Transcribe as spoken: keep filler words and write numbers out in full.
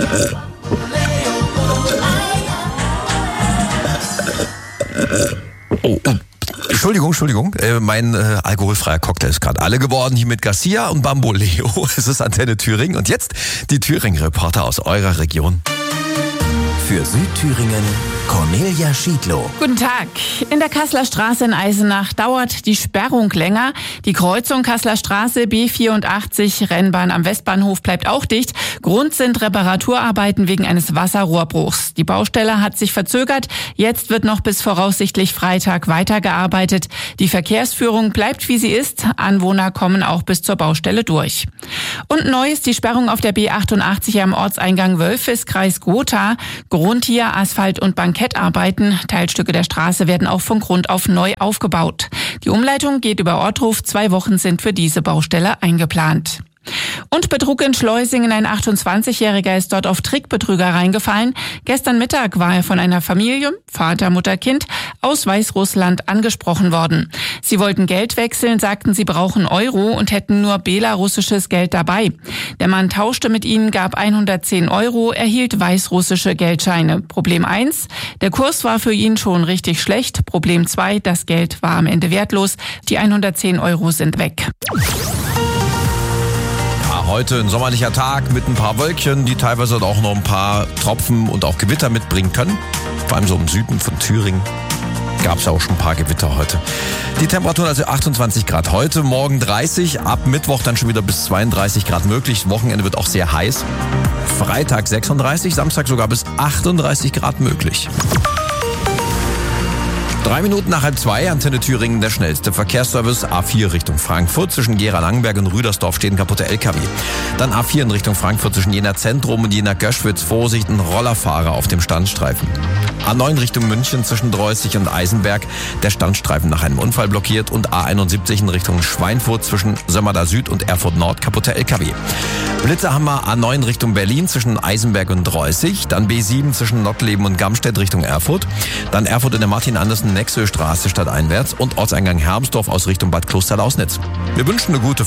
Oh, oh. Entschuldigung, Entschuldigung, äh, mein äh, alkoholfreier Cocktail ist gerade alle geworden hier mit Garcia und Bamboleo. Es ist Antenne Thüringen und jetzt die Thüringen-Reporter aus eurer Region. Für Südthüringen Cornelia Schiedlow. Guten Tag. In der Kasseler Straße in Eisenach dauert die Sperrung länger. Die Kreuzung Kasseler Straße B vierundachtzig, Rennbahn am Westbahnhof, bleibt auch dicht. Grund sind Reparaturarbeiten wegen eines Wasserrohrbruchs. Die Baustelle hat sich verzögert. Jetzt wird noch bis voraussichtlich Freitag weitergearbeitet. Die Verkehrsführung bleibt wie sie ist. Anwohner kommen auch bis zur Baustelle durch. Und neu ist die Sperrung auf der B achtundachtzig am Ortseingang Wölfis, Kreis Gotha. Grund hier Asphalt- und Bankettarbeiten. Teilstücke der Straße werden auch von Grund auf neu aufgebaut. Die Umleitung geht über Ortruf. Zwei Wochen sind für diese Baustelle eingeplant. Und Betrug in Schleusingen. Ein achtundzwanzigjähriger ist dort auf Trickbetrüger reingefallen. Gestern Mittag war er von einer Familie, Vater, Mutter, Kind, aus Weißrussland angesprochen worden. Sie wollten Geld wechseln, sagten, sie brauchen Euro und hätten nur belarussisches Geld dabei. Der Mann tauschte mit ihnen, gab hundertzehn Euro, erhielt weißrussische Geldscheine. Problem eins, der Kurs war für ihn schon richtig schlecht. Problem zwei, das Geld war am Ende wertlos. Die hundertzehn Euro sind weg. Heute ein sommerlicher Tag mit ein paar Wölkchen, die teilweise auch noch ein paar Tropfen und auch Gewitter mitbringen können. Vor allem so im Süden von Thüringen gab es auch schon ein paar Gewitter heute. Die Temperaturen also achtundzwanzig Grad heute, morgen dreißig, ab Mittwoch dann schon wieder bis zweiunddreißig Grad möglich. Wochenende wird auch sehr heiß. Freitag sechsunddreißig, Samstag sogar bis achtunddreißig Grad möglich. Drei Minuten nach halb zwei, Antenne Thüringen, der schnellste Verkehrsservice. A vier Richtung Frankfurt, zwischen Gera-Langenberg und Rüdersdorf stehen kaputte L K W. Dann A vier in Richtung Frankfurt, zwischen Jena Zentrum und Jena Göschwitz. Vorsicht, ein Rollerfahrer auf dem Standstreifen. A neun Richtung München, zwischen Dreußig und Eisenberg. Der Standstreifen nach einem Unfall blockiert. Und A einundsiebzig in Richtung Schweinfurt, zwischen Sömmerda Süd und Erfurt Nord, kaputte L K W. Blitzerhammer A neun Richtung Berlin, zwischen Eisenberg und Dreußig. Dann B sieben zwischen Nottleben und Gamstedt Richtung Erfurt. Dann Erfurt in der Martin-Andersen-Nexö-Straße stadteinwärts und Ortseingang Hermsdorf aus Richtung Bad Klosterlausnitz. Wir wünschen eine gute